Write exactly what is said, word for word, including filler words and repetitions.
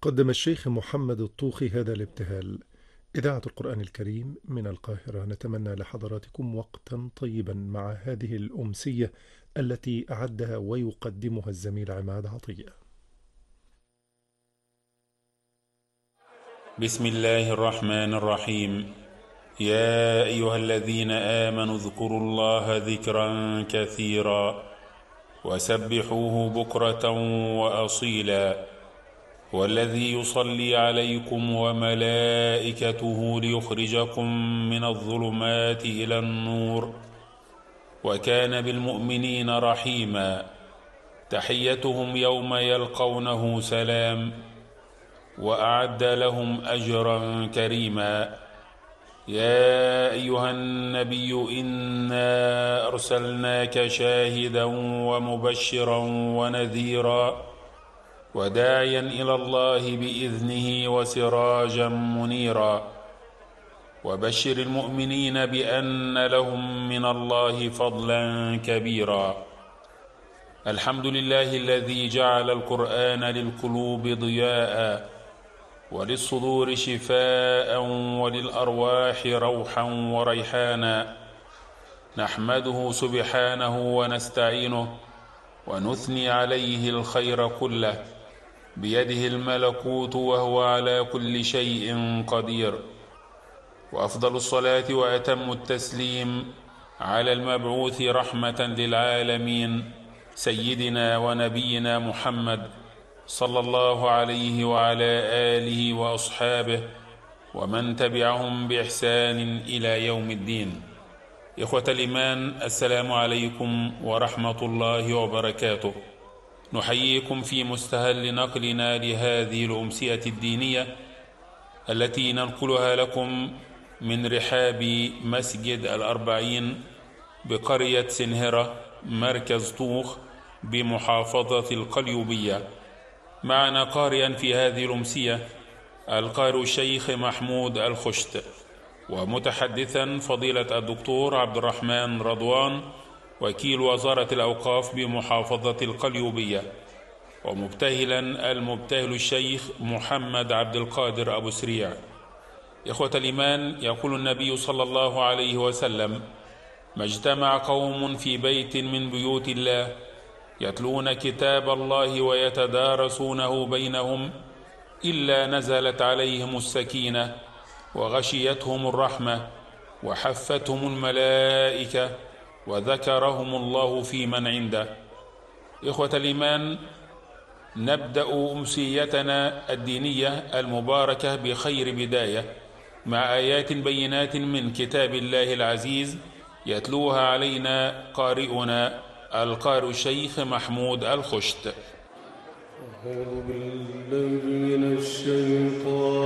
قدم الشيخ محمد الطوخي هذا الابتهال. إذاعة القرآن الكريم من القاهرة، نتمنى لحضراتكم وقتا طيبا مع هذه الأمسية التي أعدها ويقدمها الزميل عماد عطية. بسم الله الرحمن الرحيم. يا أيها الذين آمنوا اذكروا الله ذكرا كثيرا وسبحوه بكرة وأصيلا والذي يصلي عليكم وملائكته ليخرجكم من الظلمات إلى النور وكان بالمؤمنين رحيما. تحيتهم يوم يلقونه سلام وأعد لهم أجرا كريما. يا أيها النبي إنا أرسلناك شاهدا ومبشرا ونذيرا وداعيا إلى الله بإذنه وسراجا منيرا وبشر المؤمنين بأن لهم من الله فضلا كبيرا. الحمد لله الذي جعل القرآن للقلوب ضياء وللصدور شفاء وللأرواح روحا وريحانا. نحمده سبحانه ونستعينه ونثني عليه الخير كله، بيده الملكوت وهو على كل شيء قدير. وأفضل الصلاة وأتم التسليم على المبعوث رحمة للعالمين سيدنا ونبينا محمد صلى الله عليه وعلى آله وأصحابه ومن تبعهم بإحسان إلى يوم الدين. إخوة الإيمان، السلام عليكم ورحمة الله وبركاته. نحييكم في مستهل نقلنا لهذه الأمسية الدينية التي ننقلها لكم من رحاب مسجد الأربعين بقرية سنهرة مركز طوخ بمحافظة القليوبية. معنا قارئا في هذه الأمسية القارئ الشيخ محمود الخشت، ومتحدثا فضيلة الدكتور عبد الرحمن رضوان وكيل وزارة الأوقاف بمحافظة القليوبية، ومبتهلا المبتهل الشيخ محمد عبد القادر أبو سريع. إخوة الإيمان، يقول النبي صلى الله عليه وسلم: ما اجتمع قوم في بيت من بيوت الله يتلون كتاب الله ويتدارسونه بينهم إلا نزلت عليهم السكينة وغشيتهم الرحمة وحفتهم الملائكة وذكرهم الله في من عنده. إخوة الإيمان، نبدأ أمسيتنا الدينية المباركة بخير بداية مع آيات بينات من كتاب الله العزيز يتلوها علينا قارئنا القارئ الشيخ محمود الخشت. أعوذ بالله من الشيطان